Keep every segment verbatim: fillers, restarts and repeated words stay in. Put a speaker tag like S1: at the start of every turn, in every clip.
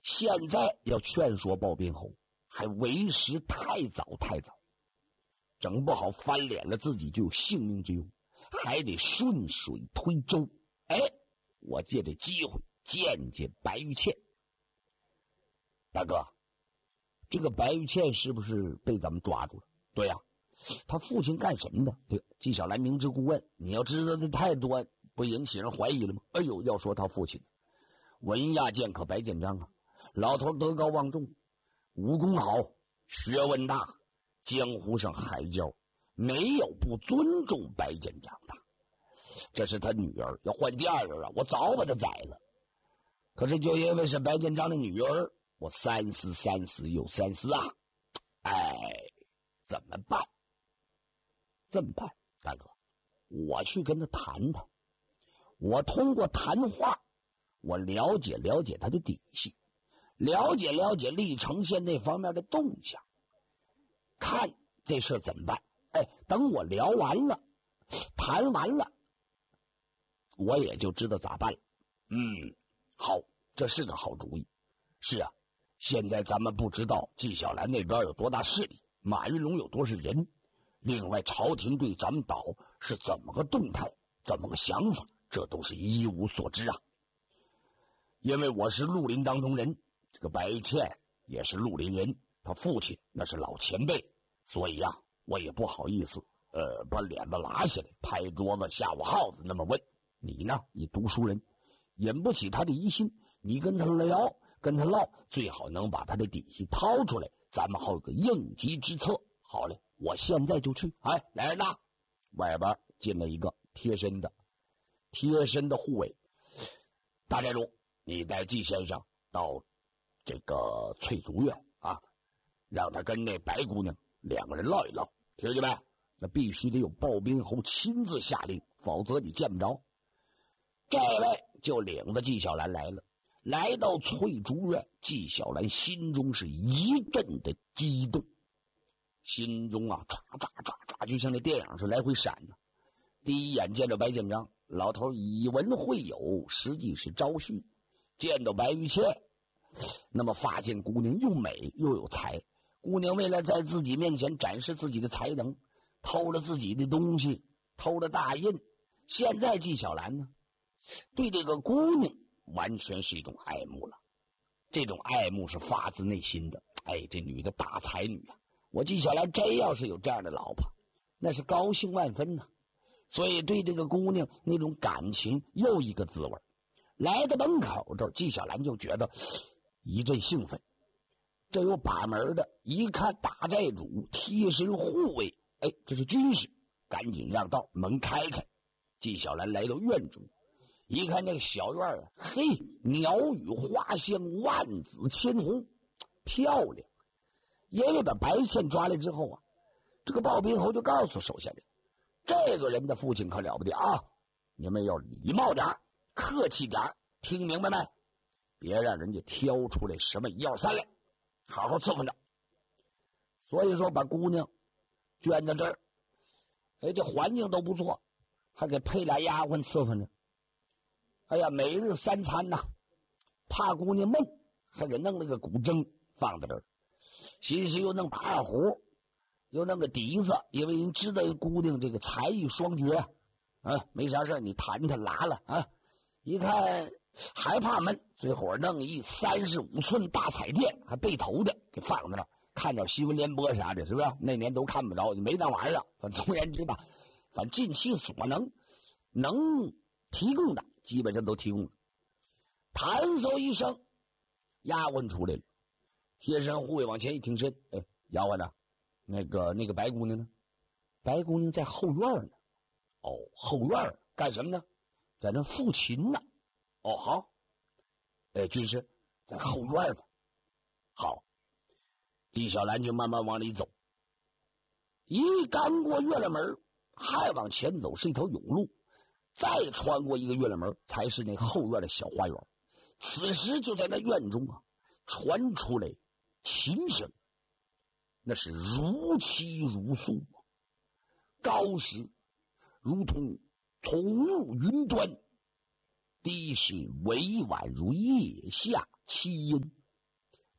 S1: 现在要劝说鲍宾侯，还为时太早太早，整不好翻脸了，自己就有性命之忧，还得顺水推舟。哎，我借这机会见见白玉倩。大哥，这个白玉倩是不是被咱们抓住了？对呀、啊，他父亲干什么的？对，纪晓岚明知故问，你要知道的太多，不引起人怀疑了吗？哎呦，要说他父亲，文亚剑客白建章啊，老头德高望重，武功好，学问大，江湖上海交，没有不尊重白建章的。这是他女儿，要换第二人啊，我早把他宰了。可是就因为是白建章的女儿，我三思三思又三思啊！哎，怎么办？这么办，大哥，我去跟他谈谈。我通过谈话，我了解了解他的底细，了解了解历城县那方面的动向，看这事怎么办。哎，等我聊完了，谈完了，我也就知道咋办了。嗯，好，这是个好主意。是啊，现在咱们不知道纪晓岚那边有多大势力，马云龙有多少人，另外朝廷对咱们岛是怎么个动态，怎么个想法，这都是一无所知啊。因为我是绿林当中人，这个白玉倩也是绿林人，他父亲那是老前辈，所以啊，我也不好意思呃，把脸子拉下来，拍桌子吓唬耗子那么问。你呢，你读书人，引不起他的疑心，你跟他聊跟他唠，最好能把他的底细掏出来，咱们好有个应急之策。好嘞，我现在就去。哎，来人呐！外边进了一个贴身的贴身的护卫。大寨主，你带季先生到这个翠竹院啊，让他跟那白姑娘两个人唠一唠，听见没？那必须得有鲍宾侯亲自下令，否则你见不着。这位就领着纪晓岚来了。来到翠竹院，纪晓岚心中是一阵的激动，心中啊唰唰唰唰，就像那电影是来回闪呢。第一眼见着白建章，老头以文会友，实际是招婿。见到白玉倩，那么发现姑娘又美又有才，姑娘为了在自己面前展示自己的才能，偷了自己的东西，偷了大印。现在纪晓岚呢，对这个姑娘完全是一种爱慕了，这种爱慕是发自内心的。哎，这女的大才女啊！我纪晓岚真要是有这样的老婆，那是高兴万分呐。所以对这个姑娘那种感情又一个滋味。来到门口这儿，纪晓岚就觉得一阵兴奋。这有把门的，一看大寨主贴身护卫，哎，这是军士，赶紧让道，门开开。纪晓岚来到院中，一看这个小院啊，嘿，鸟语花香，万紫千红，漂亮。因为把白倩抓来之后啊，这个鲍宾侯就告诉手下人，这个人的父亲可了不得啊，你们要礼貌点，客气点，听明白没？别让人家挑出来什么一二三来，好好伺候着。所以说把姑娘圈在这儿，哎，这环境都不错，还给配俩丫鬟伺候着。哎呀，每日三餐呐，怕姑娘闷，还给弄了个古筝放在这儿，其实又弄把二胡，又弄个笛子，因为人知道姑娘这个才艺双绝啊，没啥事你弹弹拉拉啊。一看还怕闷，最后弄一三十五寸大彩电，还背头的给放在那儿，看点新闻联播啥的，是不是？那年都看不着，没那玩意儿。反正总而言之吧，反正尽其所能，能提供的基本上都提供了。弹奏一声，丫鬟出来了，贴身护卫往前一挺身，哎，丫鬟呢？那个那个白姑娘呢？白姑娘在后院呢。哦，后院干什么呢？在那抚琴呢。哦，好，哎，军师在后院呢。好，纪晓岚就慢慢往里走。一刚过月亮门，还往前走是一条甬路，再穿过一个月亮门，才是那后院的小花园。此时就在那院中啊，传出来琴声，那是如泣如诉，高时如同从入云端，低是委婉如夜下凄音。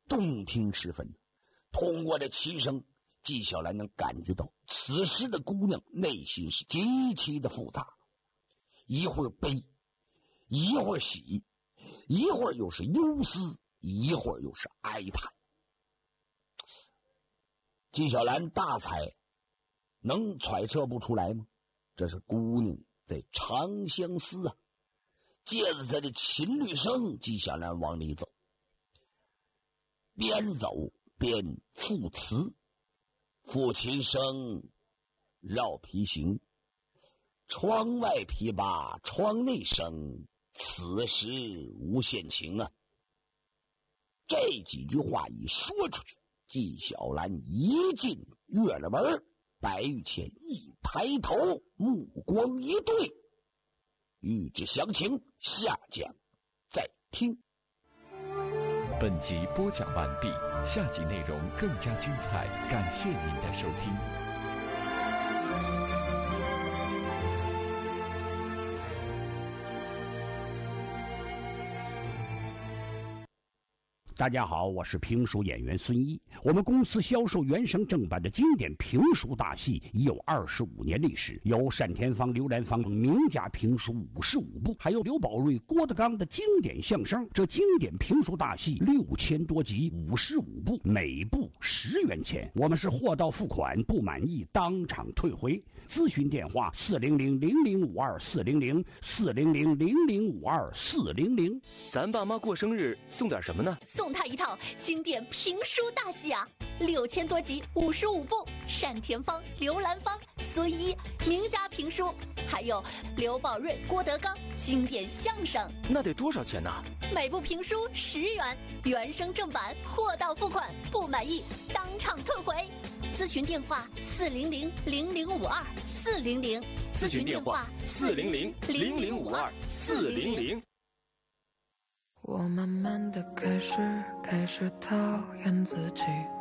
S1: 动听十分。通过这琴声，纪晓岚能感觉到此时的姑娘内心是极其的复杂，一会儿悲，一会儿喜，一会儿又是忧思，一会儿又是哀叹。纪晓岚大猜，能揣测不出来吗？这是姑娘在长相思啊。借着他的琴律声，纪晓岚往里走，边走边赋词，抚琴声，绕皮行，窗外琵琶窗内声，此时无限情啊。这几句话一说出去，纪晓岚一进月了门，白玉谦一抬头，目光一对。欲知详情，下讲再听。
S2: 本集播讲完毕，下集内容更加精彩，感谢您的收听。
S3: 大家好，我是评书演员孙一。我们公司销售原声正版的经典评书大戏已有二十五年历史，有单田芳、刘兰芳名家评书五十五部，还有刘宝瑞、郭德纲的经典相声。这经典评书大戏六千多集，五十五部，每部十元钱。我们是货到付款，不满意当场退回。咨询电话：四零零零零五二四零零四零零零零五二四零零。
S4: 咱爸妈过生日送点什么呢？
S5: 送他一套经典评书大戏啊，六千多集，五十五部，单田芳、刘兰芳、孙一名家评书，还有刘宝瑞、郭德纲经典相声。
S4: 那得多少钱呢？
S5: 每部评书十元，原声正版，货到付款，不满意当场退回。咨询电话：四零零零零五二四零零。
S4: 咨询电话：四零零零零五二四零零。
S6: 我慢慢的开始开始讨厌自己，